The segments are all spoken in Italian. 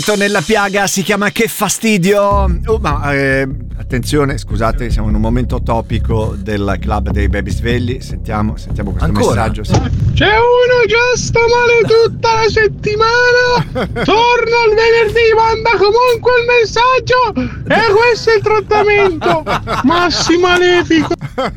Nella piaga si chiama Che fastidio. Attenzione, scusate, siamo in un momento topico del club dei baby svegli. Sentiamo questo messaggio. Sì. C'è uno già sta male tutta la settimana, torna il venerdì, manda comunque il messaggio e questo è il trattamento. Massi malefico.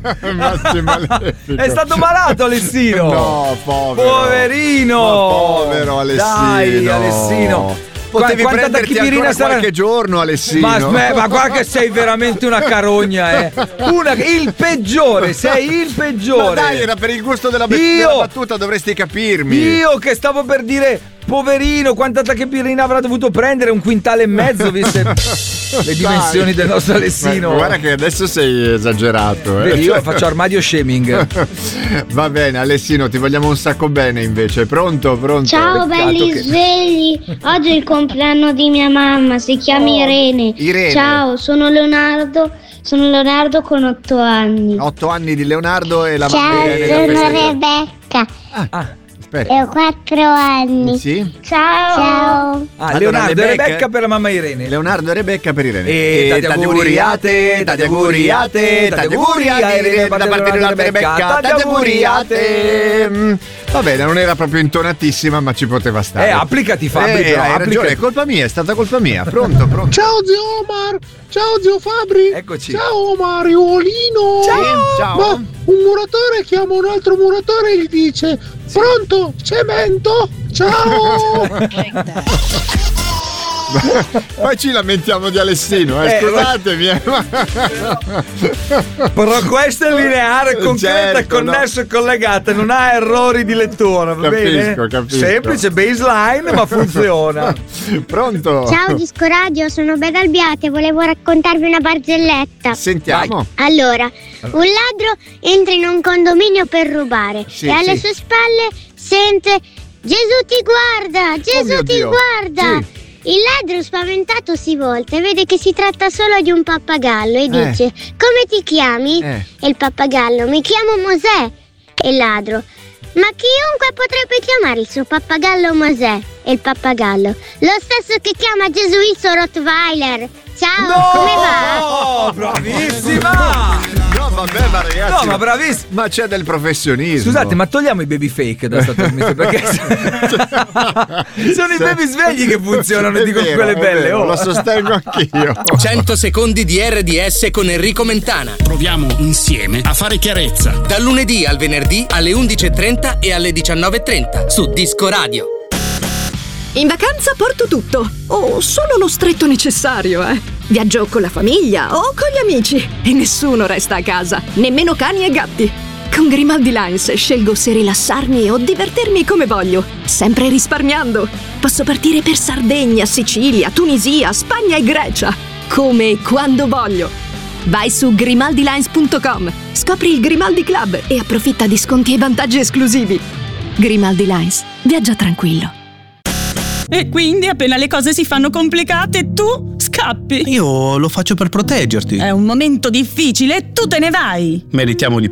È stato malato Alessino. No, povero. Poverino. Ma povero Alessino. Dai Alessino. Potevi prenderti ancora qualche giorno, Alessino. Ma guarda che sei veramente una carogna, il peggiore, sei il peggiore. Ma dai, era per il gusto della battuta, dovresti capirmi. Io che stavo per dire, poverino, quanta tachipirina avrà dovuto prendere? 1,5 quintali, viste le dimensioni del nostro Alessino. Ma guarda che adesso sei esagerato. Io faccio armadio shaming. Va bene, Alessino, ti vogliamo un sacco bene invece. Pronto? Ciao belli svegli. Oggi è il compleanno di mia mamma, si chiama Irene. Ciao, sono Leonardo con 8 anni. 8 anni di Leonardo e la mamma. Ciao, sono Rebecca. Aspetta. E ho 4 anni. Sì. Ciao. Leonardo e Rebecca per la mamma Irene. Leonardo e Rebecca per Irene. E tanti auguriate da parte di Rebecca. Tanti auguriate. Va bene, non era proprio intonatissima, ma ci poteva stare. Applicati Fabri. Hai ragione, è colpa mia, è stata colpa mia. Pronto. Ciao zio Omar. Ciao zio Fabri. Eccoci. Ciao Mariolino. Ciao. Ma un muratore chiama un altro muratore e gli dice: pronto, cemento? Ciao. Poi ci lamentiamo di Alessino, scusatemi. Però questo è lineare, concreta, connesso e collegata, non ha errori di lettura, va bene? Capisco. Semplice baseline, ma funziona. Pronto? Ciao Disco Radio, sono Beda Albiate, volevo raccontarvi una barzelletta. Sentiamo. Allora, un ladro entra in un condominio per rubare e alle sue spalle sente: Gesù ti guarda, Gesù ti guarda. Sì. Il ladro spaventato si volta e vede che si tratta solo di un pappagallo e dice: come ti chiami? E il pappagallo: mi chiamo Mosè. E il ladro: ma chiunque potrebbe chiamare il suo pappagallo Mosè. E il pappagallo: lo stesso che chiama Gesuisso Rottweiler. Ciao, come va? Oh, bravissima! No, vabbè, ma ragazzi. No, ma bravissimo. Ma c'è del professionismo. Scusate, ma togliamo i baby fake da sta trasmissione, perché sono i baby svegli che funzionano, dico quelle belle. Lo sostengo anch'io. 100 secondi di RDS con Enrico Mentana. Proviamo insieme a fare chiarezza. Dal lunedì al venerdì alle 11:30 e alle 19:30 su Disco Radio. In vacanza porto tutto, o solo lo stretto necessario, Viaggio con la famiglia o con gli amici e nessuno resta a casa, nemmeno cani e gatti. Con Grimaldi Lines scelgo se rilassarmi o divertirmi come voglio, sempre risparmiando. Posso partire per Sardegna, Sicilia, Tunisia, Spagna e Grecia, come e quando voglio. Vai su grimaldilines.com, scopri il Grimaldi Club e approfitta di sconti e vantaggi esclusivi. Grimaldi Lines, viaggia tranquillo. E quindi appena le cose si fanno complicate tu scappi. Io lo faccio per proteggerti. È un momento difficile e tu te ne vai. Meritiamo di